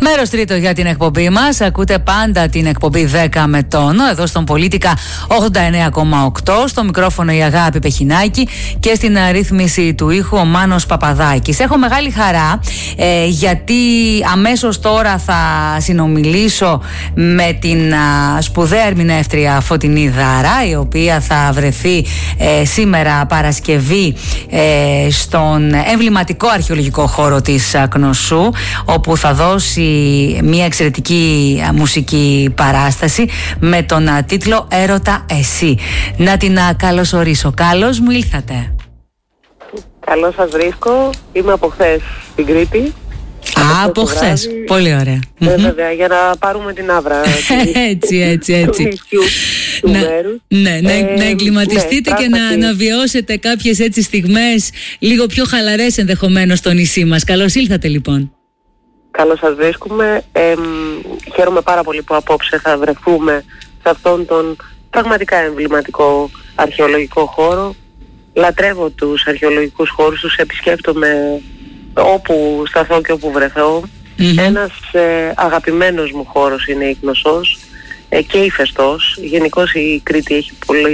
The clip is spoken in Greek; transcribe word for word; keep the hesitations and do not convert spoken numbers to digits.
Μέρος τρίτο για την εκπομπή μας. Ακούτε πάντα την εκπομπή δέκα με τόνο εδώ στον Πολίτικα ογδόντα εννέα κόμμα οκτώ. Στο μικρόφωνο η Αγάπη Πεχινάκη και στην αρρύθμιση του ήχου ο Μάνος Παπαδάκης. Έχω μεγάλη χαρά ε, γιατί αμέσως τώρα θα συνομιλήσω με την α, σπουδαία ερμηνεύτρια Φωτεινή Δάρα, η οποία θα βρεθεί ε, σήμερα Παρασκευή ε, στον εμβληματικό αρχαιολογικό χώρο της Κνωσού, όπου θα δώσει μια εξαιρετική μουσική παράσταση με τον τίτλο «Έρωτα εσύ». Να την καλωσορίσω. Καλώς μου ήλθατε. Καλώς σας βρίσκω. Είμαι από χθες στην Κρήτη. Α, από χθες. Πολύ ωραία. Ε, βέβαια, για να πάρουμε την άβρα. Έτσι, έτσι, έτσι. Του νησιού, του να, μέρους. Ναι, να, ε, να εγκληματιστείτε ναι, και να, να βιώσετε κάποιες έτσι στιγμές λίγο πιο χαλαρές ενδεχομένως στο νησί μας. Καλώς ήλθατε λοιπόν. Καλώς σας βρίσκουμε. Ε, χαίρομαι πάρα πολύ που απόψε θα βρεθούμε σε αυτόν τον πραγματικά εμβληματικό αρχαιολογικό χώρο. Λατρεύω τους αρχαιολογικούς χώρους, τους επισκέπτομαι όπου σταθώ και όπου βρεθώ. Mm-hmm. Ένας ε, αγαπημένος μου χώρος είναι η Κνωσός ε, και η Φεστός. Γενικώς η Κρήτη έχει πολύ